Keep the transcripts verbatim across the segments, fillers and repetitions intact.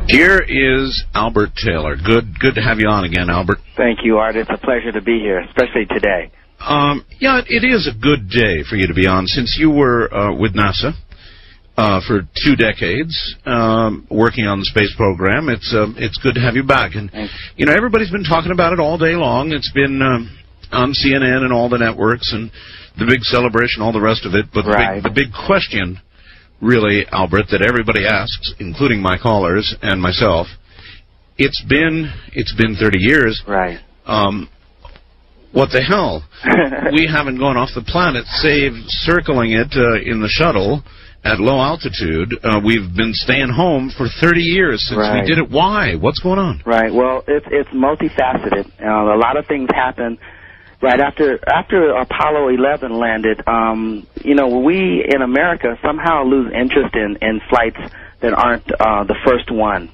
Here is Albert Taylor. Good good to have you on again, Albert. Thank you, Art. It's a pleasure to be here, especially today. Um, yeah, it is a good day for you to be on, since you were uh, with NASA uh, for two decades, um, working on the space program. It's uh, it's good to have you back. And, Thanks. you know, everybody's been talking about it all day long. It's been um, on C N N and all the networks and the big celebration, all the rest of it. But right. the, big, the big question, really, Albert, that everybody asks, including my callers and myself, it's been it's been thirty years. Right. Um, what the hell? We haven't gone off the planet, save circling it uh, in the shuttle at low altitude. Uh, we've been staying home for thirty years since right. we did it. Why? What's going on? Right. Well, it's it's multifaceted. Uh, a lot of things happen. Right after after Apollo eleven landed, um, you know, we in America somehow lose interest in, in flights that aren't uh, the first one.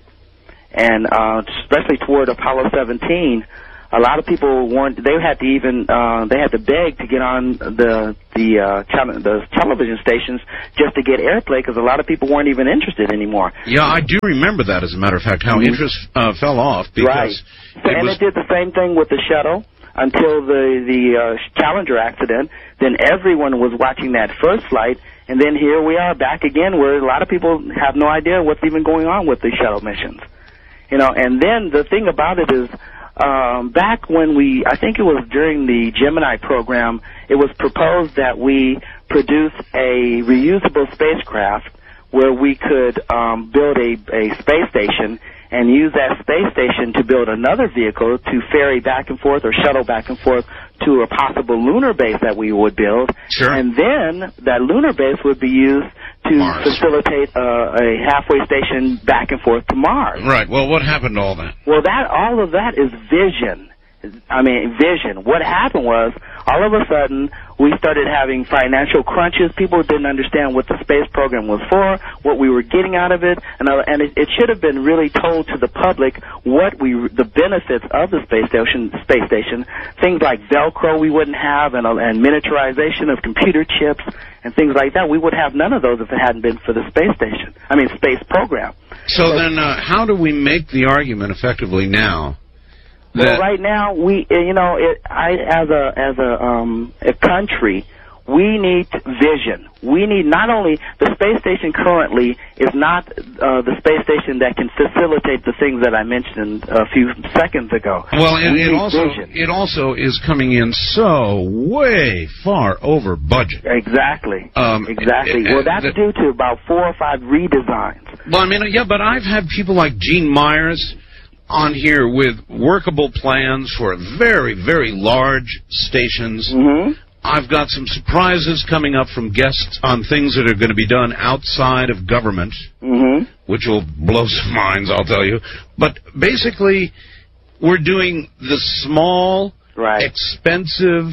And uh, especially toward Apollo seventeen, a lot of people weren't. They had to even uh, they had to beg to get on the the uh, tele- the television stations just to get airplay, because a lot of people weren't even interested anymore. Yeah, I do remember that. As a matter of fact, how mm-hmm. interest uh, fell off because right. it and was it did the same thing with the shuttle. Until the the uh, Challenger accident, then everyone was watching that first flight, and then here we are back again, where a lot of people have no idea what's even going on with the shuttle missions. You know, and then the thing about it is, um, back when we, I think it was during the Gemini program, it was proposed that we produce a reusable spacecraft where we could um, build a, a space station and use that space station to build another vehicle to ferry back and forth or shuttle back and forth to a possible lunar base that we would build. Sure. And then that lunar base would be used to Mars. facilitate uh, a halfway station back and forth to Mars. Right. Well, what happened to all that? Well, that all of that is vision. I mean, vision. What happened was, all of a sudden, we started having financial crunches. People didn't understand what the space program was for, what we were getting out of it, and uh, and it, it should have been really told to the public what we, the benefits of the space station. Space station, things like Velcro we wouldn't have, and uh, and miniaturization of computer chips and things like that. We would have none of those if it hadn't been for the space station. I mean, space program. So, so then, uh, how do we make the argument effectively now? Well, right now, we, you know, it, I, as a as a um, a country, we need vision. We need not only the space station currently is not uh, the space station that can facilitate the things that I mentioned a few seconds ago. Well, it, we it also vision. it also is coming in so way far over budget. Exactly. Um, exactly. Uh, well, that's the, due to about four or five redesigns. Well, I mean, yeah, but I've had people like Gene Myers on here with workable plans for very, very large stations. Mm-hmm. I've got some surprises coming up from guests on things that are going to be done outside of government, mm-hmm. which will blow some minds, I'll tell you. But basically, we're doing the small, right. expensive,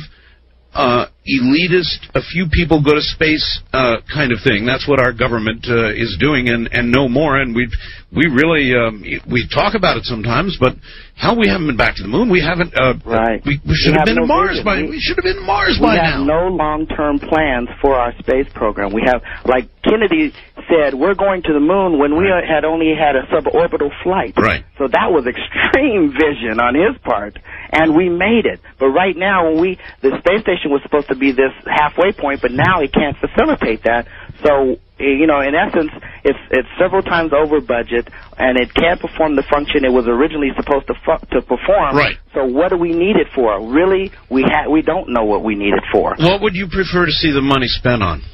uh, elitist, a few people go to space uh, kind of thing. That's what our government uh, is doing, and, and no more. And we we really um, we talk about it sometimes, but hell, we haven't been back to the moon. We haven't. Uh, right. We, we should we have been no to Mars vision. by. We, we should have been to Mars by now. We have no long-term plans for our space program. We have, like Kennedy said, we're going to the moon when we had only had a suborbital flight. Right. So that was extreme vision on his part, and we made it. But right now, when we the space station was supposed to be this halfway point, but now it can't facilitate that. So, you know, in essence, it's it's several times over budget, and it can't perform the function it was originally supposed to fu- to perform. Right. So what do we need it for? Really, we ha- we don't know what we need it for. What would you prefer to see the money spent on?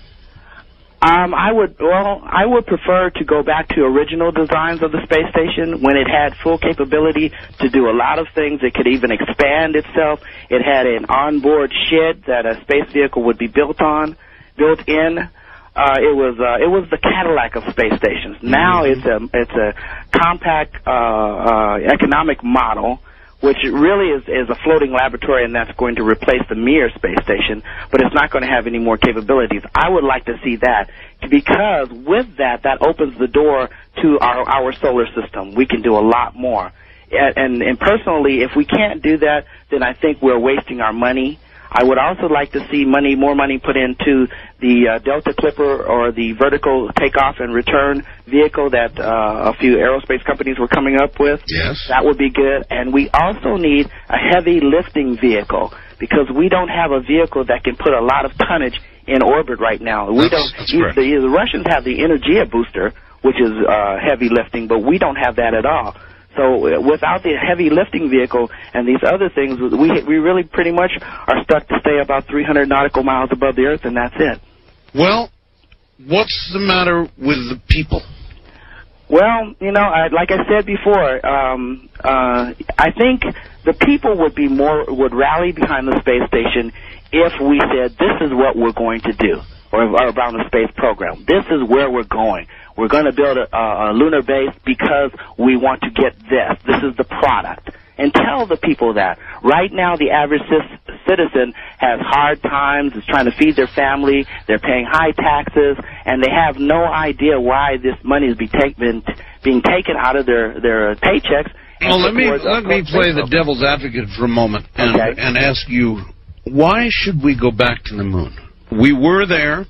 Um, I would, well, I would prefer to go back to original designs of the space station when it had full capability to do a lot of things. It could even expand itself. It had an onboard shed that a space vehicle would be built on, built in. Uh, it was uh, it was the Cadillac of space stations. Now mm-hmm. it's a it's a compact uh, uh, economic model, which really is, is a floating laboratory, and that's going to replace the Mir space station, but it's not going to have any more capabilities. I would like to see that, because with that, that opens the door to our, our solar system. We can do a lot more. And, and, and personally, if we can't do that, then I think we're wasting our money. I would also like to see money, more money put into the uh, Delta Clipper or the vertical takeoff and return vehicle that uh, a few aerospace companies were coming up with. Yes. That would be good. And we also need a heavy lifting vehicle, because we don't have a vehicle that can put a lot of tonnage in orbit right now. We that's, don't. That's you, the, the Russians have the Energia booster, which is uh, heavy lifting, but we don't have that at all. So without the heavy lifting vehicle and these other things, we we really pretty much are stuck to stay about three hundred nautical miles above the Earth, and that's it. Well, what's the matter with the people? Well, you know, I, like I said before, um, uh, I think the people would be more would rally behind the space station if we said, this is what we're going to do, or, or around the space program. This is where we're going. We're going to build a, a lunar base because we want to get this. This is the product. And tell the people that. Right now, the average citizen has hard times, is trying to feed their family, they're paying high taxes, and they have no idea why this money is be take, been, being taken out of their, their paychecks. Well, let me, let me play the devil's advocate for a moment and, okay. and ask you, why should we go back to the moon? We were there.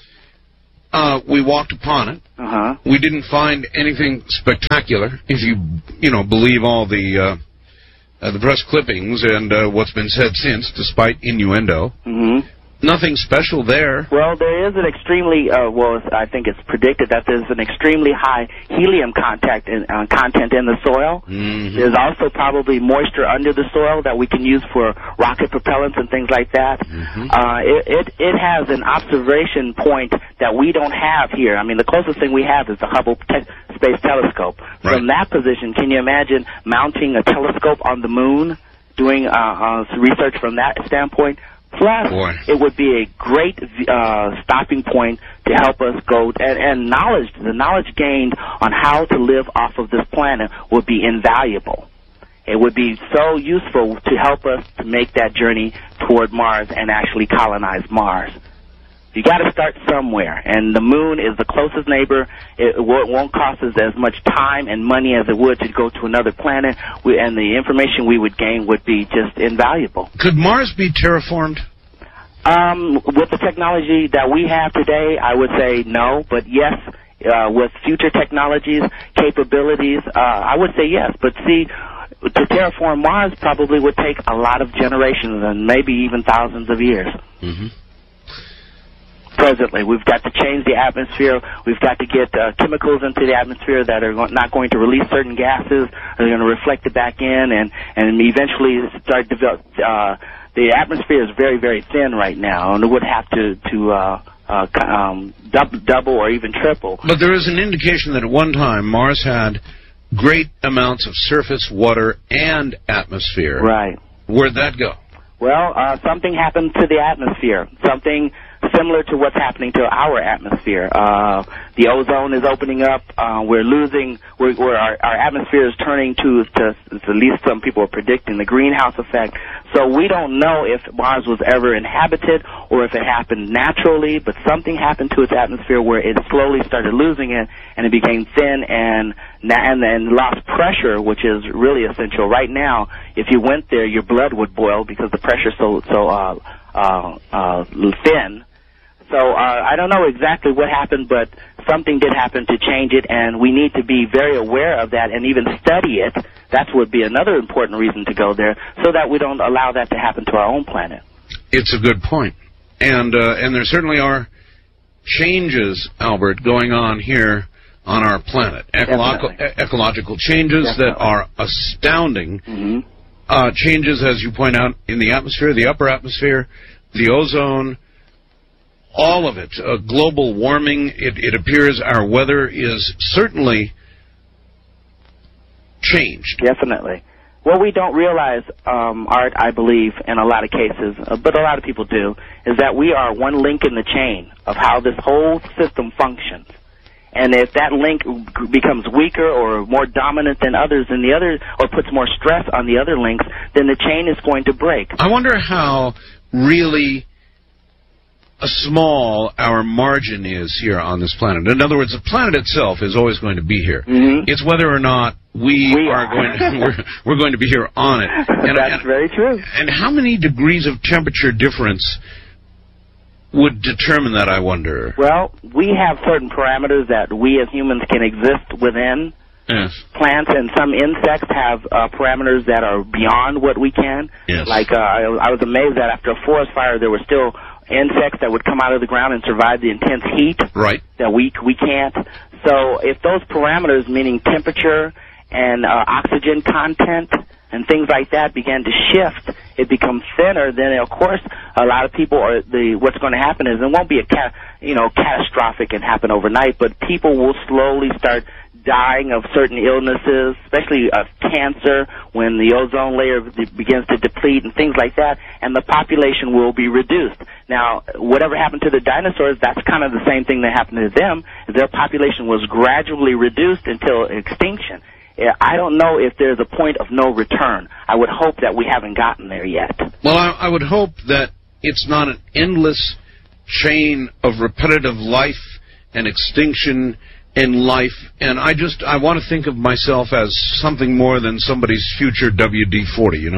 Uh, we walked upon it. Uh-huh. We didn't find anything spectacular, if you, you know, believe all the uh, uh, the press clippings and uh, what's been said since, despite innuendo. Mm-hmm. Nothing special there. Well, there is an extremely, uh, well, I think it's predicted that there's an extremely high helium contact in, uh, content in the soil. Mm-hmm. There's also probably moisture under the soil that we can use for rocket propellants and things like that. Mm-hmm. Uh, it, it, it has an observation point that we don't have here. I mean, the closest thing we have is the Hubble te- Space Telescope. Right. From that position, can you imagine mounting a telescope on the moon, doing uh, uh, research from that standpoint? Plus, Boy. it would be a great uh, stopping point to help us go, and, and knowledge, the knowledge gained on how to live off of this planet would be invaluable. It would be so useful to help us to make that journey toward Mars and actually colonize Mars. You got to start somewhere, and the moon is the closest neighbor. It won't cost us as much time and money as it would to go to another planet, we, and the information we would gain would be just invaluable. Could Mars be terraformed? Um, with the technology that we have today, I would say no, but yes, uh, with future technologies, capabilities, uh, I would say yes. But see, to terraform Mars probably would take a lot of generations and maybe even thousands of years. Mm-hmm. Presently, we've got to change the atmosphere. We've got to get uh, chemicals into the atmosphere that are go- not going to release certain gases. They're going to reflect it back in, and and eventually start develop. Uh, the atmosphere is very, very thin right now, and it would have to to uh, uh, um, dub- double or even triple. But there is an indication that at one time Mars had great amounts of surface water and atmosphere. Right. Where'd that go? Well, uh, something happened to the atmosphere. Something similar to what's happening to our atmosphere. Uh, the ozone is opening up. Uh, we're losing, we're, we're, our, our atmosphere is turning to, to, at least some people are predicting, the greenhouse effect. So we don't know if Mars was ever inhabited or if it happened naturally, but something happened to its atmosphere where it slowly started losing it, and it became thin and and then lost pressure, which is really essential. Right now, if you went there, your blood would boil because the pressure's so so uh, uh, uh, thin. So uh, I don't know exactly what happened, but something did happen to change it, and we need to be very aware of that and even study it. That would be another important reason to go there, so that we don't allow that to happen to our own planet. It's a good point. And, uh, and there certainly are changes, Albert, going on here on our planet. Ecological, e- ecological changes Definitely. that are astounding. Mm-hmm. Uh, changes, as you point out, in the atmosphere, the upper atmosphere, the ozone, all of it. Uh, global warming, it, it appears our weather is certainly changed. Definitely. What we don't realize, um, Art, I believe, in a lot of cases, uh, but a lot of people do, is that we are one link in the chain of how this whole system functions. And if that link becomes weaker or more dominant than others in the other, or puts more stress on the other links, then the chain is going to break. I wonder how really small our margin is here on this planet. In other words, the planet itself is always going to be here. Mm-hmm. It's whether or not we, we are, are going to, we're, we're going to be here on it. And, That's and, very true. And how many degrees of temperature difference would determine that, I wonder? Well, we have certain parameters that we as humans can exist within. Yes. Plants and some insects have uh, parameters that are beyond what we can. Yes. Like uh, I, I was amazed that after a forest fire, there were still insects that would come out of the ground and survive the intense heat. Right. That we we can't. So if those parameters, meaning temperature and uh, oxygen content and things like that, began to shift, it becomes thinner. Then of course a lot of people are the what's going to happen is it won't be a cat, you know catastrophic and happen overnight, but people will slowly start dying of certain illnesses, especially of cancer, when the ozone layer begins to deplete and things like that, and the population will be reduced. Now, whatever happened to the dinosaurs, that's kind of the same thing that happened to them. Their population was gradually reduced until extinction. I don't know if there's a point of no return. I would hope that we haven't gotten there yet. Well, I, I would hope that it's not an endless chain of repetitive life and extinction in life, and I just, I want to think of myself as something more than somebody's future W D forty, you know?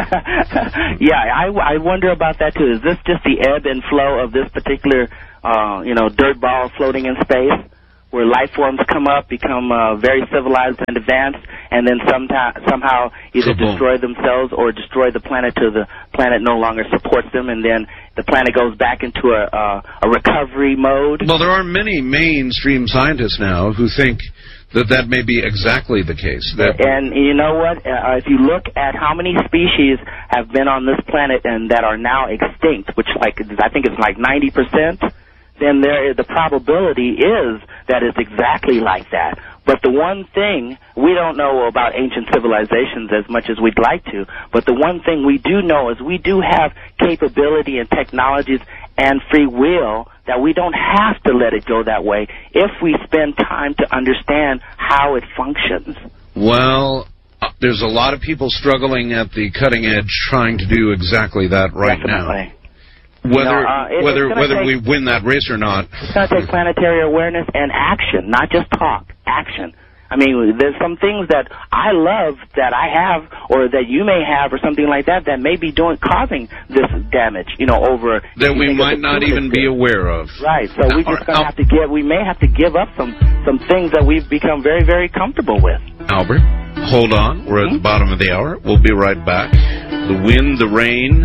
Yeah, I, I wonder about that, too. Is this just the ebb and flow of this particular, uh, you know, dirt ball floating in space, where life forms come up, become uh, very civilized and advanced, and then sometime, somehow either Kaboom. destroy themselves or destroy the planet till the planet no longer supports them, and then the planet goes back into a, uh, a recovery mode? Well, there are many mainstream scientists now who think that that may be exactly the case. That and you know what? Uh, if you look at how many species have been on this planet and that are now extinct, which like I think it's like ninety percent, then there the probability is that it's exactly like that. But the one thing, we don't know about ancient civilizations as much as we'd like to, but the one thing we do know is we do have capability and technologies and free will that we don't have to let it go that way if we spend time to understand how it functions. Well, uh, there's a lot of people struggling at the cutting edge trying to do exactly that right Definitely. now. Whether you know, uh, it, whether whether take, we win that race or not, it's going to take planetary awareness and action, not just talk. Action. I mean, there's some things that I love that I have, or that you may have, or something like that, that may be doing causing this damage. You know, over that we might not even be aware of. Right. So we just going to have to give. We may have to give up some some things that we've become very very comfortable with. Albert, hold on. We're mm-hmm. at the bottom of the hour. We'll be right back. The wind, the rain,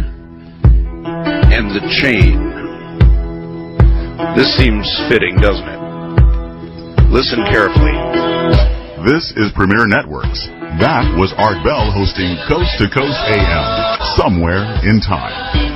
and the chain. This seems fitting, doesn't it? Listen carefully. This is Premier Networks. That was Art Bell hosting Coast to Coast A M, somewhere in time.